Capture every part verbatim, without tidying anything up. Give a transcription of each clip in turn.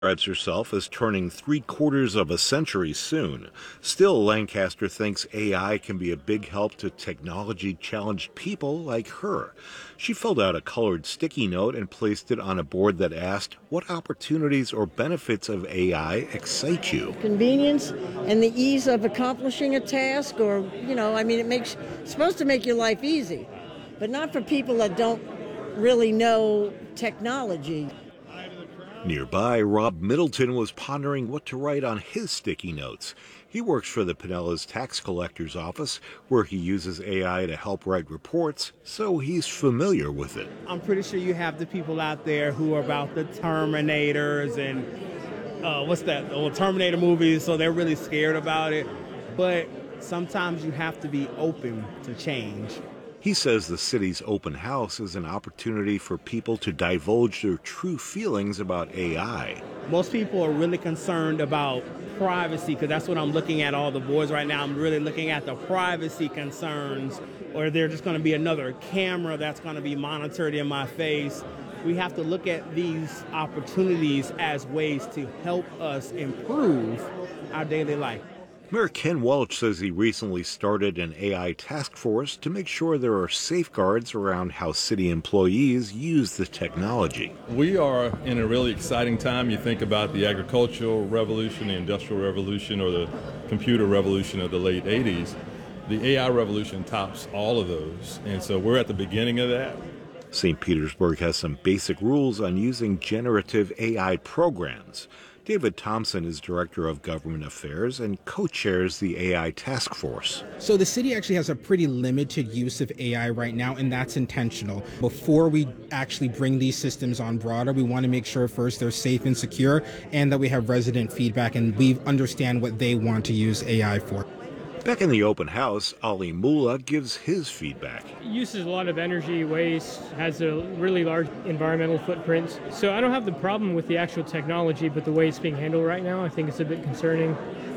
Describes herself as turning three quarters of a century soon. Still, Lancaster thinks A I can be a big help to technology-challenged people like her. She filled out a colored sticky note and placed it on a board that asked, "What opportunities or benefits of A I excite you?" Convenience and the ease of accomplishing a task, or, you know, I mean, it makes it's supposed to make your life easy, but not for people that don't really know technology. Nearby, Rob Middleton was pondering what to write on his sticky notes. He works for the Pinellas Tax Collector's Office, where he uses A I to help write reports, so he's familiar with it. I'm pretty sure you have the people out there who are about the Terminators and uh, what's that, the Terminator movies, so they're really scared about it. But sometimes you have to be open to change. He says the city's open house is an opportunity for people to divulge their true feelings about A I. Most people are really concerned about privacy, because that's what I'm looking at all the boards right now. I'm really looking at the privacy concerns, or there's just going to be another camera that's going to be monitored in my face. We have to look at these opportunities as ways to help us improve our daily life. Mayor Ken Welch says he recently started an A I task force to make sure there are safeguards around how city employees use the technology. We are in a really exciting time. You think about the agricultural revolution, the industrial revolution, or the computer revolution of the late eighties. The A I revolution tops all of those, and so we're at the beginning of that. Saint Petersburg has some basic rules on using generative A I programs. David Thompson is Director of Government Affairs and co-chairs the A I Task Force. So the city actually has a pretty limited use of A I right now, and that's intentional. Before we actually bring these systems on broader, we want to make sure first they're safe and secure, and that we have resident feedback and we understand what they want to use A I for. Back in the open house, Ali Mullah gives his feedback. It uses a lot of energy, waste, has a really large environmental footprint. So I don't have the problem with the actual technology, but the way it's being handled right now, I think it's a bit concerning.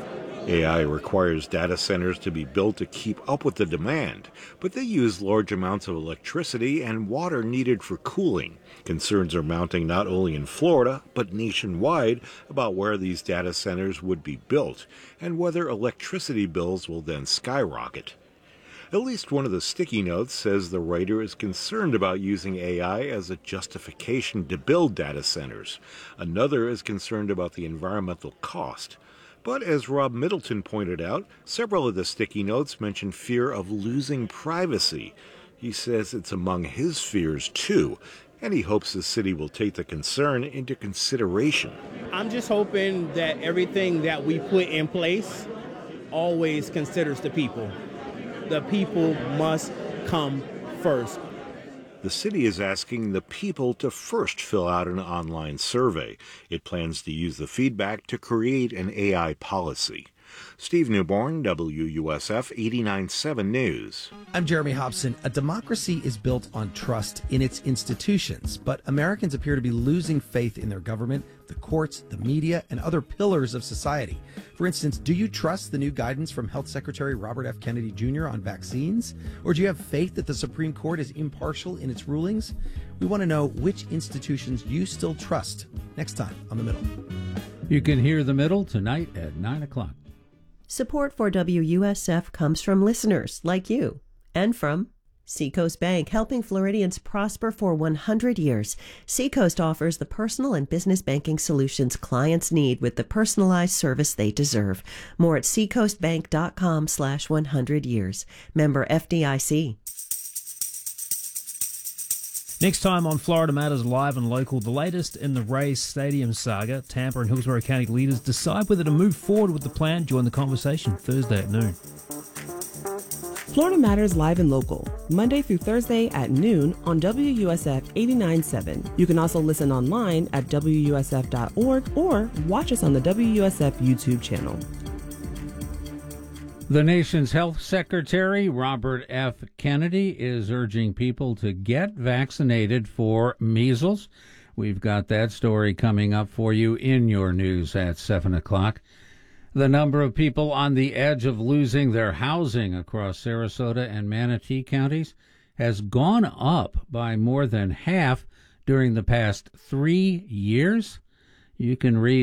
A I requires data centers to be built to keep up with the demand, but they use large amounts of electricity and water needed for cooling. Concerns are mounting not only in Florida, but nationwide about where these data centers would be built and whether electricity bills will then skyrocket. At least one of the sticky notes says the writer is concerned about using A I as a justification to build data centers. Another is concerned about the environmental cost. But as Rob Middleton pointed out, several of the sticky notes mention fear of losing privacy. He says it's among his fears, too, and he hopes the city will take the concern into consideration. I'm just hoping that everything that we put in place always considers the people. The people must come first. The city is asking the people to first fill out an online survey. It plans to use the feedback to create an A I policy. Steve Newborn, W U S F eighty-nine point seven News. I'm Jeremy Hobson. A democracy is built on trust in its institutions, but Americans appear to be losing faith in their government, the courts, the media, and other pillars of society. For instance, do you trust the new guidance from Health Secretary Robert F. Kennedy Junior on vaccines? Or do you have faith that the Supreme Court is impartial in its rulings? We want to know which institutions you still trust. Next time on The Middle. You can hear The Middle tonight at nine o'clock. Support for W U S F comes from listeners like you and from Seacoast Bank, helping Floridians prosper for one hundred years. Seacoast offers the personal and business banking solutions clients need with the personalized service they deserve. More at seacoastbank.com slash 100 years. Member F D I C. Next time on Florida Matters Live and Local, the latest in the Rays Stadium saga. Tampa and Hillsborough County leaders decide whether to move forward with the plan. Join the conversation Thursday at noon. Florida Matters Live and Local, Monday through Thursday at noon on W U S F eighty-nine point seven. You can also listen online at W U S F dot org or watch us on the W U S F YouTube channel. The nation's health secretary, Robert F. Kennedy, is urging people to get vaccinated for measles. We've got that story coming up for you in your news at seven o'clock. The number of people on the edge of losing their housing across Sarasota and Manatee counties has gone up by more than half during the past three years. You can read